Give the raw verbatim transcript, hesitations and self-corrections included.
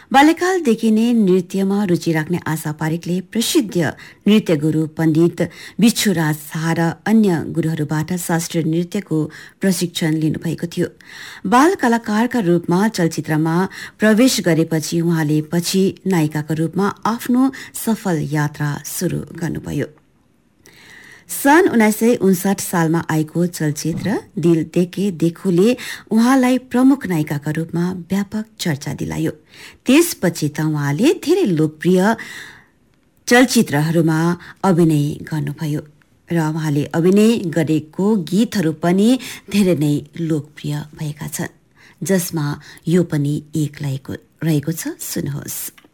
बाल्यकालदेखि नै नृत्यमा रुचि राख्ने आशा पारेखले प्रसिद्ध नृत्य गुरु पण्डित बिच्छुराज शाह र अन्य गुरुहरूबाट शास्त्रीय नृत्यको प्रशिक्षण लिनुभएको थियो। बाल कलाकारका रूपमा चलचित्रमा प्रवेश गरेपछि उहाँले पछि नायिकाका रूपमा आफ्नो सफल यात्रा सुरु गर्नुभयो। सन् उन्नाइस सय उन्सठ सालमा आएको चलचित्र दिल देखे देखुले उहाँलाई प्रमुख नायिकाका रूपमा व्यापक चर्चा दिलायो। त्यसपछि त उहाँले धेरै लोकप्रिय चलचित्रहरूमा अभिनय गर्नुभयो र उहाँले अभिनय गरेको गीतहरू पनि धेरै नै लोकप्रिय भएका छन्, जसमा यो पनि एक रहेको छ। सुन्नुहोस्।